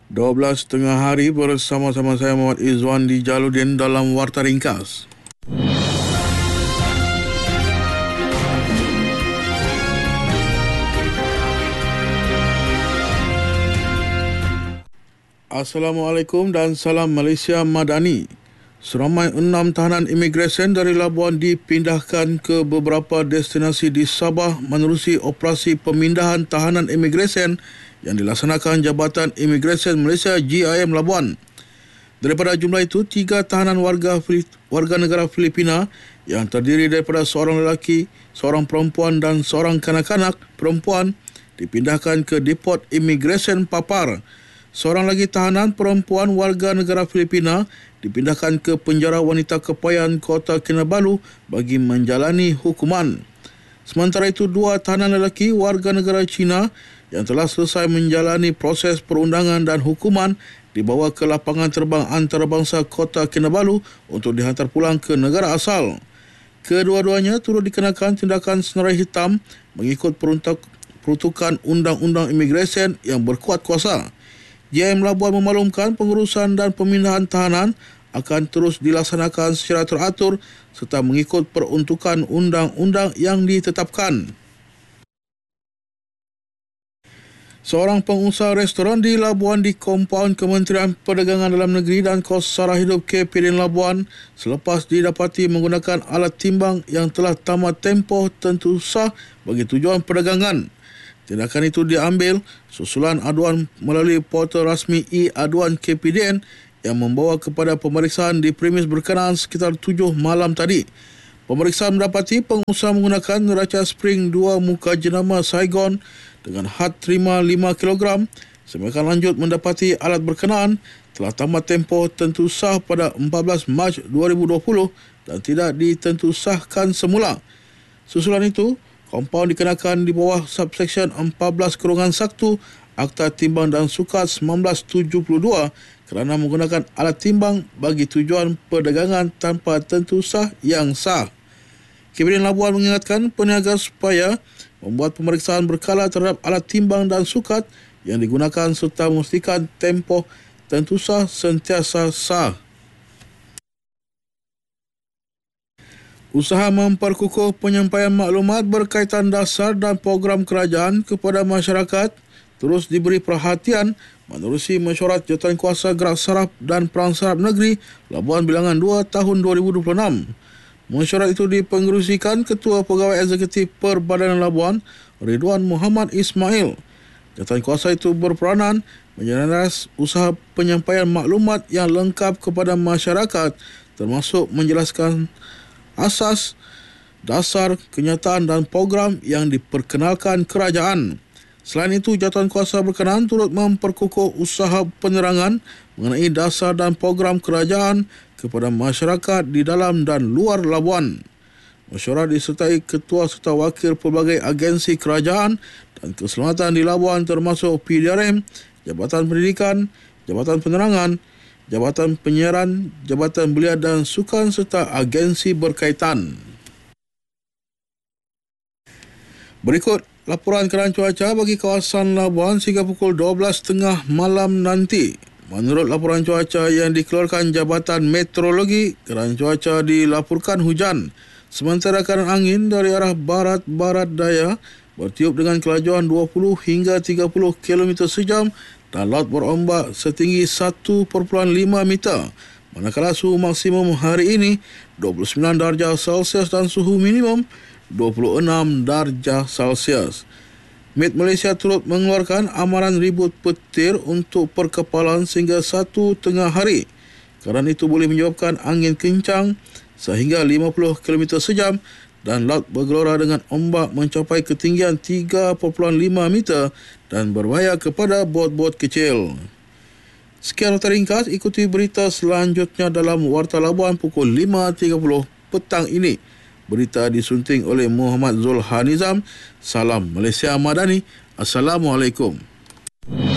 12 tengah hari bersama-sama saya Muhammad Izwan di Jaludin dalam Warta Ringkas. Assalamualaikum dan salam Malaysia Madani. Seramai 6 tahanan imigresen dari Labuan dipindahkan ke beberapa destinasi di Sabah menerusi operasi pemindahan tahanan imigresen yang dilaksanakan Jabatan Imigresen Malaysia GIM Labuan. Daripada jumlah itu, 3 tahanan warga negara Filipina yang terdiri daripada seorang lelaki, seorang perempuan dan seorang kanak-kanak perempuan dipindahkan ke Depot Imigresen Papar. Seorang lagi tahanan perempuan warga negara Filipina dipindahkan ke Penjara Wanita Kepayan Kota Kinabalu bagi menjalani hukuman. Sementara itu, 2 tahanan lelaki warga negara China yang telah selesai menjalani proses perundangan dan hukuman dibawa ke lapangan terbang antarabangsa Kota Kinabalu untuk dihantar pulang ke negara asal. Kedua-duanya turut dikenakan tindakan senarai hitam mengikut peruntukan Undang-Undang Imigresen yang berkuat kuasa. GIM Labuan memaklumkan pengurusan dan pemindahan tahanan akan terus dilaksanakan secara teratur serta mengikut peruntukan undang-undang yang ditetapkan. Seorang pengusaha restoran di Labuan di kompaun Kementerian Perdagangan Dalam Negeri dan Kos Sara Hidup KPDN Labuan selepas didapati menggunakan alat timbang yang telah tamat tempoh tentu sah bagi tujuan perdagangan. Tindakan itu diambil susulan aduan melalui portal rasmi e-aduan KPDN yang membawa kepada pemeriksaan di premis berkenaan sekitar 7 malam tadi. Pemeriksaan mendapati pengusaha menggunakan neraca spring 2 muka jenama Saigon dengan had terima 5 kg. Semakin lanjut mendapati alat berkenaan telah tamat tempoh tentu sah pada 14 Mac 2020 dan tidak ditentusahkan semula. Susulan itu, kompaun dikenakan di bawah subsection 14-1 Akta Timbang dan Sukat 1972 kerana menggunakan alat timbang bagi tujuan perdagangan tanpa tentu sah yang sah. KPDN Labuan mengingatkan peniaga supaya membuat pemeriksaan berkala terhadap alat timbang dan sukat yang digunakan serta memastikan tempoh tentu sah sentiasa sah. Usaha memperkukuh penyampaian maklumat berkaitan dasar dan program kerajaan kepada masyarakat terus diberi perhatian menerusi mesyuarat Jawatankuasa Gerak Saraf dan Perang Saraf Negeri Labuan Bilangan 2 tahun 2026. Mesyuarat itu dipengerusikan Ketua Pegawai Eksekutif Perbadanan Labuan, Ridwan Muhammad Ismail. Jawatankuasa itu berperanan menjelaskan usaha penyampaian maklumat yang lengkap kepada masyarakat termasuk menjelaskan asas, dasar, kenyataan dan program yang diperkenalkan kerajaan. Selain itu, Jawatankuasa berkenaan turut memperkukuh usaha penerangan mengenai dasar dan program kerajaan kepada masyarakat di dalam dan luar Labuan. Mesyuarat disertai ketua serta wakil pelbagai agensi kerajaan dan keselamatan di Labuan termasuk PDRM, Jabatan Pendidikan, Jabatan Penerangan, Jabatan Penyiaran, Jabatan Belia dan Sukan serta agensi berkaitan. Berikut laporan keadaan cuaca bagi kawasan Labuan sehingga pukul 12.30 malam nanti. Menurut laporan cuaca yang dikeluarkan Jabatan Meteorologi, keadaan cuaca dilaporkan hujan. Sementara keadaan angin dari arah barat-barat daya bertiup dengan kelajuan 20 hingga 30 km sejam dan laut berombak setinggi 1.5 meter. Manakala suhu maksimum hari ini 29 darjah Celsius dan suhu minimum 26 darjah Celsius. Met Malaysia turut mengeluarkan amaran ribut petir untuk perkapalan sehingga 1 tengah hari. Kerana itu boleh menyebabkan angin kencang sehingga 50 km sejam dan laut bergelora dengan ombak mencapai ketinggian 3.5 meter dan berbahaya kepada bot-bot kecil. Sekian Warta Ringkas, ikuti berita selanjutnya dalam Warta Labuan pukul 5.30 petang ini. Berita disunting oleh Muhammad Zulhanizam. Salam Malaysia Madani. Assalamualaikum.